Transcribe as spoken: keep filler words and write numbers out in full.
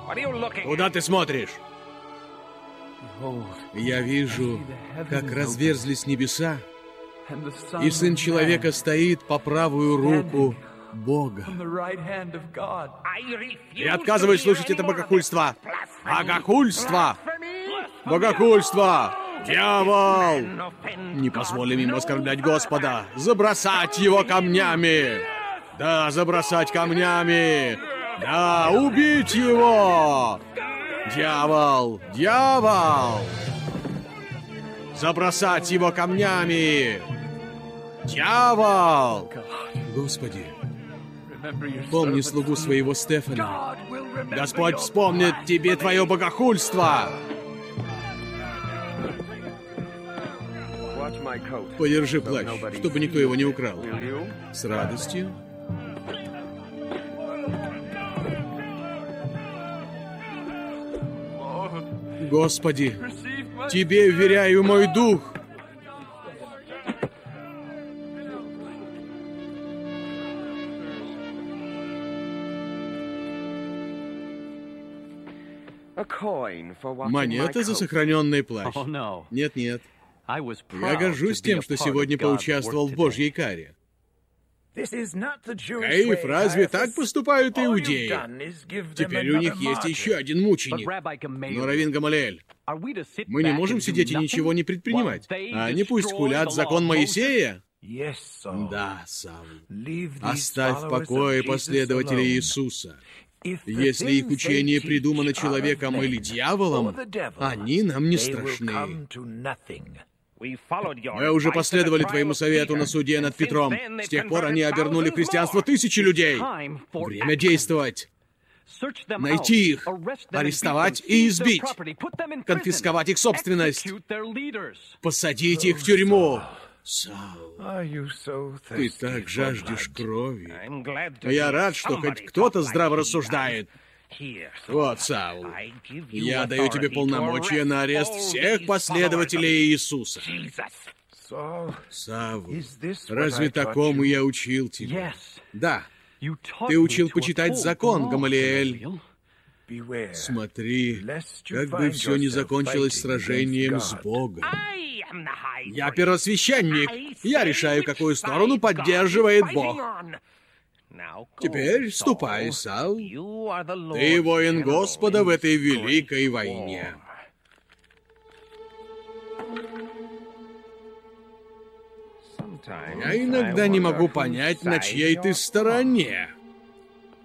Куда ты смотришь? Я вижу, как разверзлись небеса, и Сын Человека стоит по правую руку Бога. Я отказываюсь слушать это богохульство! Богохульство! Богохульство! Дьявол! Не позволим им оскорблять Господа! Забросать его камнями! Да, забросать камнями! Да, убить его! Дьявол! Дьявол! Забросать его камнями! Дьявол! Господи, помни слугу своего Стефана. Господь вспомнит тебе твое богохульство! Подержи плащ, чтобы никто его не украл. С радостью. Господи, Тебе вверяю мой дух. Монета за сохраненный плащ. Нет-нет. Я горжусь тем, что сегодня поучаствовал в Божьей каре. Каиф, разве так поступают иудеи? Теперь у них есть еще один мученик. Но, раввин Гамалиэль, мы не можем сидеть и ничего не предпринимать. А они пусть хулят закон Моисея? Да, Саул. Оставь в покое последователей Иисуса. Если их учение придумано человеком или дьяволом, они нам не страшны. Мы уже последовали твоему совету на суде над Петром. С тех пор они обернули в христианство тысячи людей. Время действовать. Найти их, арестовать и избить. Конфисковать их собственность. Посадить их в тюрьму. Саул, ты так жаждешь крови. Я рад, что хоть кто-то здраво рассуждает. Вот, Саул, я даю тебе полномочия на арест всех последователей Иисуса. Саул, разве такому я учил тебя? Да, ты учил почитать закон, Гамалиэль. Смотри, как бы все не закончилось сражением с Богом. Я первосвященник. Я решаю, какую сторону поддерживает Бог. Теперь ступай, Саул. Ты воин Господа в этой великой войне. Я иногда не могу понять, на чьей ты стороне.